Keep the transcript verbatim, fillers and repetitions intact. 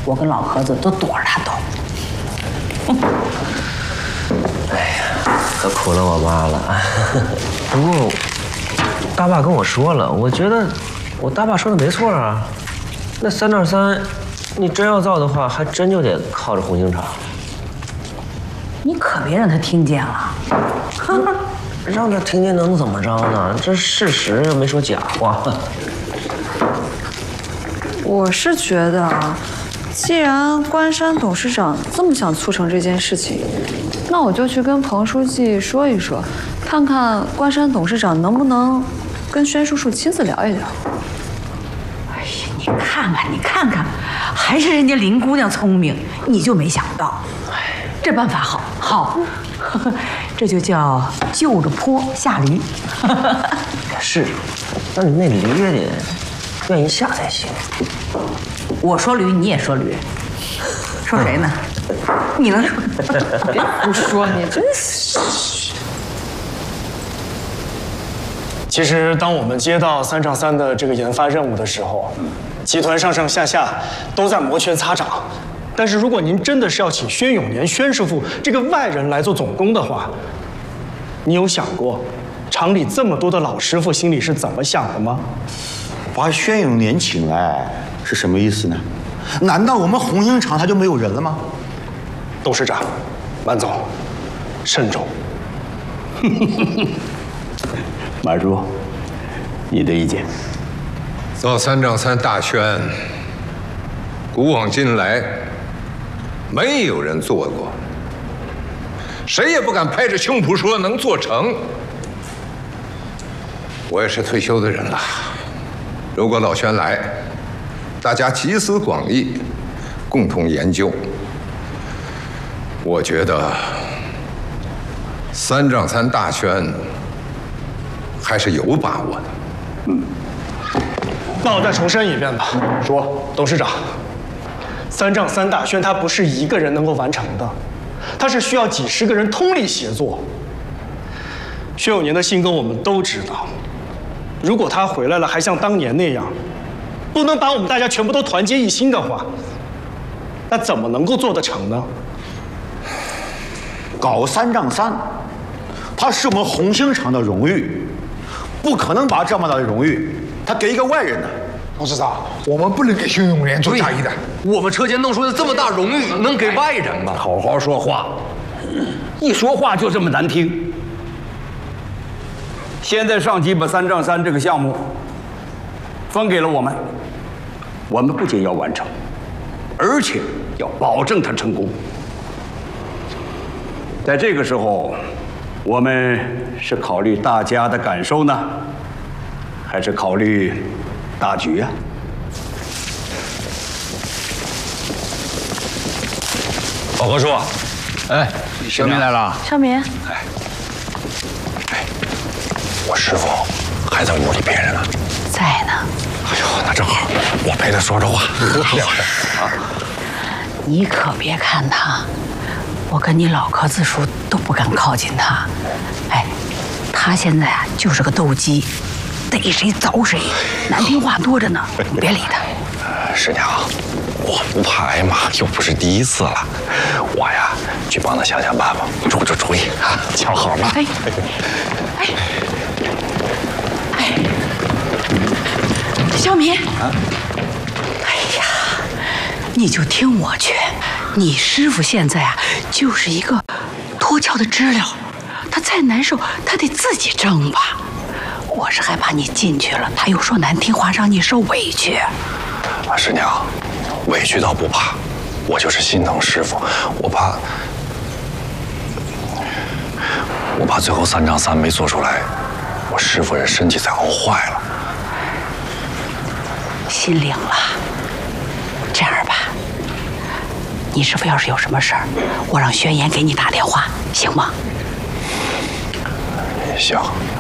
我跟老壳子都躲着他走。 哎呀，可苦了我妈了。不过，大爸跟我说了，我觉得我大爸说的没错啊。那三丈三，你真要造的话，还真就得靠着红星厂。 你可别让他听见了。 让他听见能怎么着呢？这事实又没说假话。 我是觉得啊，既然关山董事长这么想促成这件事情，那我就去跟彭书记说一说，看看关山董事长能不能跟宣叔叔亲自聊一聊。 哎呀，你看看，你看看，还是人家林姑娘聪明，你就没想到。这办法好，好，这就叫就着坡下驴。 是，但是那驴也得愿意下才行。 我说驴，你也说驴，说谁呢？你能说？ 不说你真是。 其实，当我们接到三丈三的这个研发任务的时候，集团上上下下都在摩拳擦掌。但是，如果您真的是要请宣永年宣师傅这个外人来做总工的话，你有想过厂里这么多的老师傅心里是怎么想的吗？ 把宣永年请来是什么意思呢？难道我们红星厂他就没有人了吗？ 董事长，万总，慎重。 马叔，你的意见？ 造三丈三大轩，古往今来没有人做过，谁也不敢拍着胸脯说能做成。我也是退休的人了，如果老轩来，大家集思广益，共同研究，我觉得三丈三大轩还是有把握的。 嗯，那我再重申一遍吧。说，董事长，三丈三大轩它不是一个人能够完成的，它是需要几十个人通力协作。薛永年的性格我们都知道，如果他回来了还像当年那样，不能把我们大家全部都团结一心的话，那怎么能够做得成呢？ 搞三丈三，他是我们红星厂的荣誉，不可能把这么大的荣誉他给一个外人的。 董事长，我们不能给薛永年做嫁衣的。 我们车间弄出来这么大荣誉，能给外人吗？ 好好说话，一说话就这么难听。现在上级把三丈三这个项目分给了我们，我们不仅要完成，而且要保证它成功。在这个时候，我们是考虑大家的感受呢，还是考虑大局啊？ 宝和叔， 哎，小民来了。 少民， 哎，哎，我师傅还在屋里憋着呢。 在呢。 哎呦，那正好，我陪他说说话。好啊。 你可别看他，我跟你老壳子叔都不敢靠近他。哎，他现在啊就是个斗鸡，逮谁凿谁，难听话多着呢，你别理他。 师娘，我不怕挨骂，又不是第一次了。我呀，去帮他想想办法，出出主意啊，瞧好了。 哎，哎，哎，小敏，啊，哎呀，你就听我劝，你师傅现在啊就是一个脱臼的知了，他再难受，他得自己挣吧。我是害怕你进去了，他又说难听话，让你受委屈。 啊，师娘，委屈倒不怕，我就是心疼师傅，我怕，我怕最后三丈三没做出来，我师傅这身体再熬坏了。 心领了。这样吧，你师傅要是有什么事儿，我让宣言给你打电话，行吗？ 行。